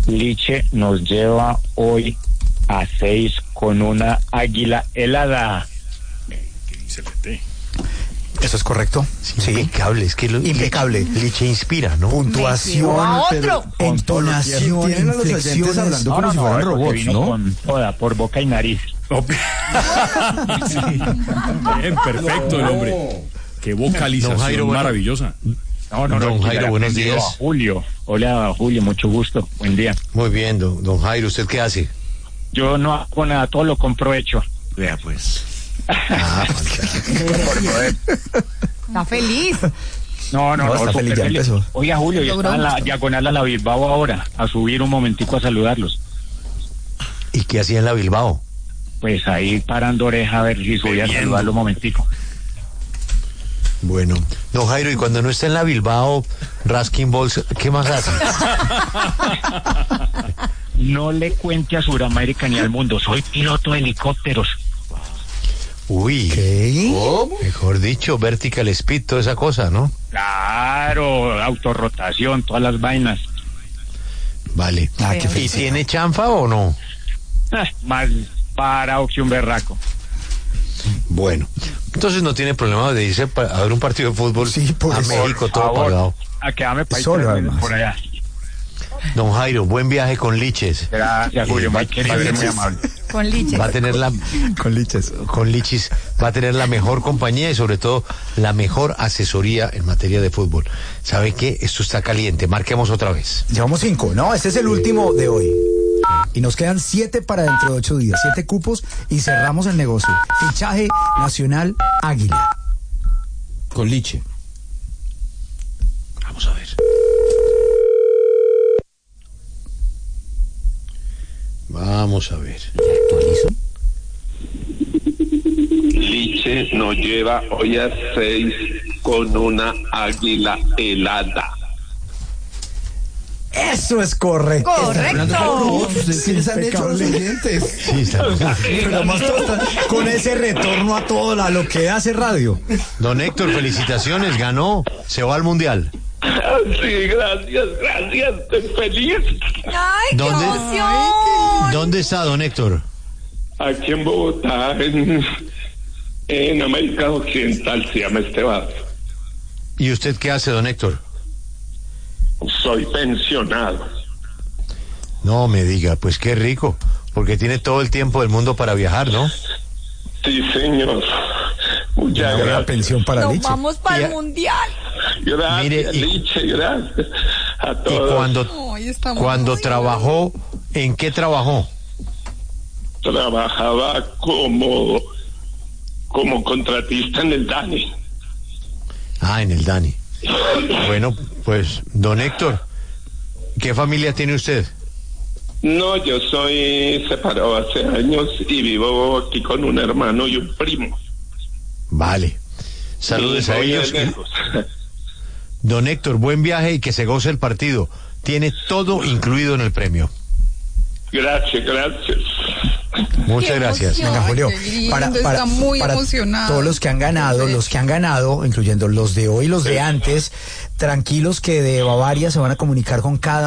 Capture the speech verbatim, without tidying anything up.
Liche nos lleva hoy a seis con una águila helada. Excelente. Eso es correcto. Sí, sí. Impecable, es que lo, impecable. Liche inspira, ¿no? Puntuación, pero entonación, tienen a los oyentes hablando como no, si no, fueran no, robots, ¿no? Con toda, por boca y nariz. Sí. Bien, perfecto el hombre. Qué vocalización Don Jairo, bueno. maravillosa. No, no, no. Don Jairo, buenos días. A Julio. Hola, Julio, mucho gusto. Buen día. Muy bien, don, don Jairo, ¿usted qué hace? Yo no hago nada, todo lo compro hecho. Vea, pues. Ah, fantástico. Está feliz. No, no, No, no, está súper feliz, ya feliz. empezó. Oiga, Julio, ya Logró está en la gusto. diagonal a la Bilbao ahora, a subir un momentico a saludarlos. ¿Y qué hacía en la Bilbao? Pues ahí parando oreja a ver si subía a saludarlo un momentico. Bueno, don Jairo, y cuando no está en la Bilbao, Raskin Balls, ¿qué más hace? No le cuente a Sudamérica ni al mundo, soy piloto de helicópteros. Uy, ¿Qué? mejor dicho, vertical speed, toda esa cosa, ¿no? Claro, autorrotación, todas las vainas. Vale. Ah, qué ¿Y feliz. tiene chanfa o no? Ah, más parado que un berraco. Bueno, entonces no tiene problema de irse pa- a ver un partido de fútbol Sí, por a eso. México, Por todo favor, pagado. A quedarme para Solo, además. por allá. Don Jairo, buen viaje con Liches. Gracias, Julio, Eh, muy va- querido, va- muy amable. Con Liche. Va a tener la Con liches. con Lichis va a tener la mejor compañía y sobre todo la mejor asesoría en materia de fútbol. ¿Sabe qué? Esto está caliente. Marquemos otra vez. Llevamos cinco, ¿no? Este es el último de hoy. Y nos quedan siete para dentro de ocho días. Siete cupos y cerramos el negocio. Fichaje nacional Águila. Con Liche. Vamos a ver. Vamos a ver. ¿Actualizo? Liche nos lleva hoy a seis con una águila helada. Eso es correcto. Hablando de Correcto. robots, ¿ustedes qué les han hecho a los oyentes? Sí, está. Pero más total, con ese retorno a todo la- lo que hace radio. Don Héctor, felicitaciones, ganó, se va al mundial. Sí, gracias, gracias, estoy feliz. ¡Ay, qué ¿Dónde? emoción! ¿Dónde está don Héctor? Aquí en Bogotá, en, en América Occidental, se llama este barrio. ¿Y usted qué hace, don Héctor? Soy pensionado. No me diga, pues qué rico, porque tiene todo el tiempo del mundo para viajar, ¿no? Sí, señor. Muchas Una buena gracias. pensión para Nos Liche. vamos para Y a- el mundial. Gracias, Mire, y- Liche, gracias a Y todos. cuando, Ay, estamos cuando muy- trabajó, ¿en qué trabajó? Trabajaba como, como contratista en el DANI. Ah, en el Dani. Bueno, pues, don Héctor, ¿qué familia tiene usted? No, yo soy separado hace años y vivo aquí con un hermano y un primo. Vale. Saludos Y a voy ellos. de lejos. Don Héctor, buen viaje y que se goce el partido. Tiene todo incluido en el premio. Gracias, gracias. Muchas Qué gracias. emoción. Venga, Julio, Ay, qué lindo, está muy para emocionado. todos los que han ganado, los que han ganado, incluyendo los de hoy y los de antes, tranquilos que de Bavaria se van a comunicar con cada